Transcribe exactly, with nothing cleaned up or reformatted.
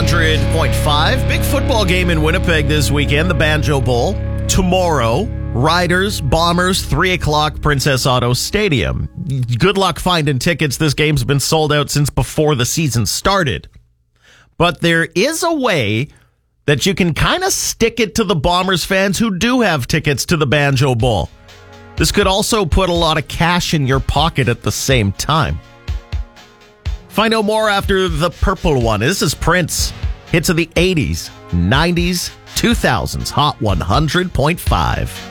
hundred point five. Big football game in Winnipeg this weekend, the Banjo Bowl. Tomorrow, Riders, Bombers, three o'clock, Princess Auto Stadium. Good luck finding tickets. This game's been sold out since before the season started. But there is a way that you can kind of stick it to the Bombers fans who do have tickets to the Banjo Bowl. This could also put a lot of cash in your pocket at the same time. Find out more after the purple one. This is Prince. Hits of the eighties, nineties, two thousands. Hot one hundred point five.